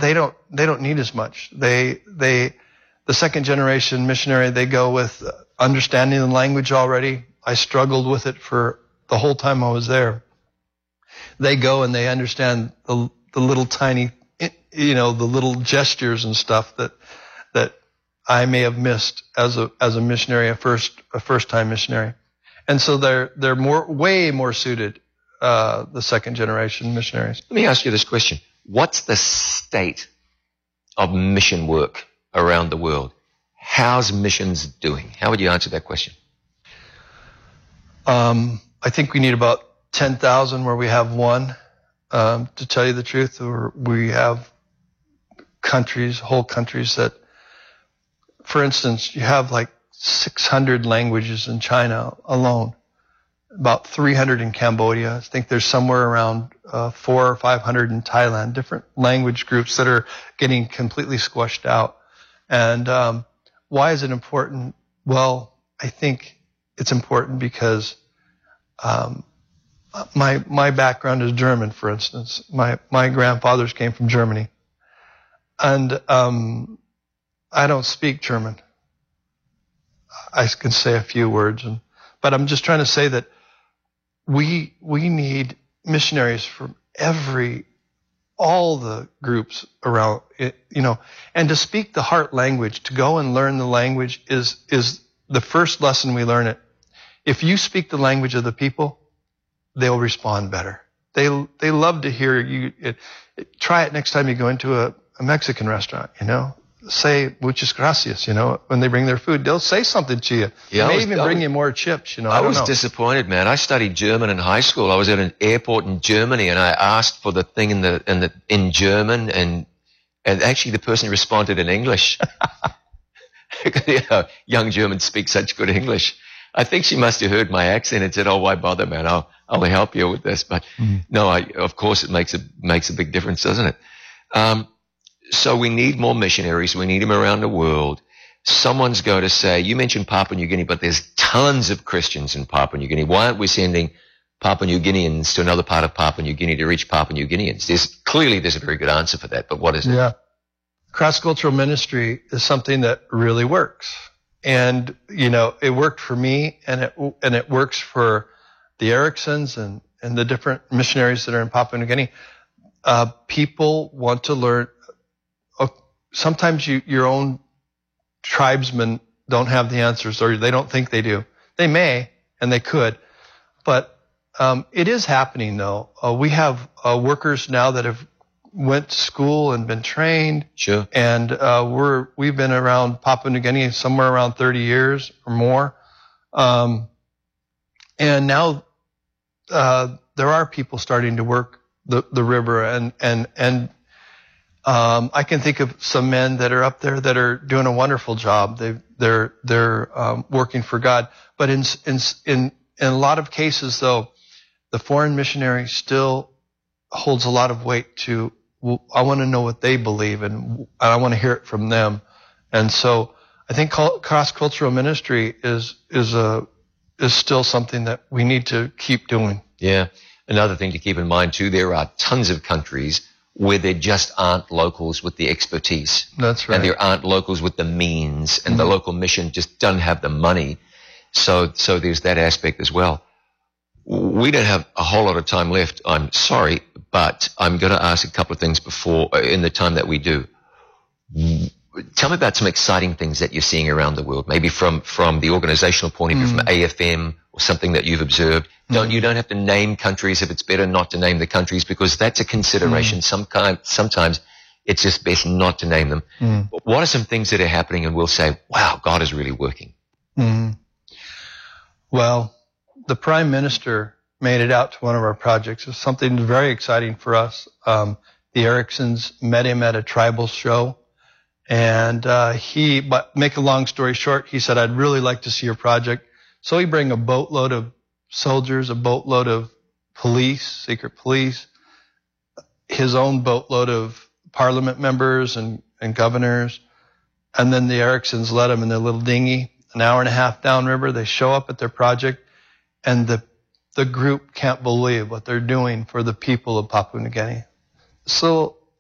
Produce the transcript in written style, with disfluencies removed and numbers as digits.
they don't need as much. The second generation missionary, they go with understanding the language already. I struggled with it for the whole time I was there. They go and they understand the little tiny, the little gestures and stuff that I may have missed as a missionary, a first time missionary. And so they're way more suited, the second generation missionaries. Let me ask you this question. What's the state of mission work around the world? How's missions doing? How would you answer that question? I think we need about 10,000 where we have one. To tell you the truth, we have whole countries that, for instance, you have like 600 languages in China alone, about 300 in Cambodia. I think there's somewhere around 400 or 500 in Thailand, different language groups that are getting completely squashed out. And why is it important? Well, I think it's important because my background is German, for instance. My grandfathers came from Germany. And I don't speak German. I can say a few words, but I'm just trying to say that we need missionaries from all the groups around it, and to speak the heart language, to go and learn the language is the first lesson we learn it. If you speak the language of the people, they'll respond better. They love to hear you. Try it next time you go into a Mexican restaurant, Say muchas gracias, when they bring their food. They'll say something to you. Yeah, they may even bring you more chips, I was disappointed, man. I studied German in high school. I was at an airport in Germany and I asked for the thing in German and actually the person responded in English. Young Germans speak such good English. I think she must have heard my accent and said, "Oh, why bother, man? I'll help you with this." But no, of course it makes a big difference, doesn't it? So we need more missionaries. We need them around the world. Someone's going to say, you mentioned Papua New Guinea, but there's tons of Christians in Papua New Guinea. Why aren't we sending Papua New Guineans to another part of Papua New Guinea to reach Papua New Guineans? There's a very good answer for that, but what is it? Yeah. Cross-cultural ministry is something that really works. And, it worked for me and it works for the Ericksons and the different missionaries that are in Papua New Guinea. People want to learn. Sometimes your own tribesmen don't have the answers, or they don't think they do. They may, and they could, but it is happening though. We have workers now that have went to school and been trained. Sure. And we've been around Papua New Guinea somewhere around 30 years or more, and now there are people starting to work the river and. I can think of some men that are up there that are doing a wonderful job. They're working for God. But in a lot of cases, though, the foreign missionary still holds a lot of weight to. I want to know what they believe, and I want to hear it from them. And so I think cross-cultural ministry is still something that we need to keep doing. Yeah. Another thing to keep in mind too, there are tons of countries where there just aren't locals with the expertise. That's right. And there aren't locals with the means, and the local mission just doesn't have the money. So there's that aspect as well. We don't have a whole lot of time left, I'm sorry, but I'm going to ask a couple of things in the time that we do. Tell me about some exciting things that you're seeing around the world, maybe from the organizational point of view, from AFM or something that you've observed. You don't have to name countries if it's better not to name the countries, because that's a consideration. Sometimes it's just best not to name them. But what are some things that are happening and we'll say, wow, God is really working? Well, the Prime Minister made it out to one of our projects. It's something very exciting for us. The Ericksons met him at a tribal show. And but make a long story short, he said, I'd really like to see your project. So he bring a boatload of soldiers, a boatload of police, secret police, his own boatload of parliament members and governors. And then the Ericksons led him in their little dinghy, an hour and a half downriver. They show up at their project, and the group can't believe what they're doing for the people of Papua New Guinea. So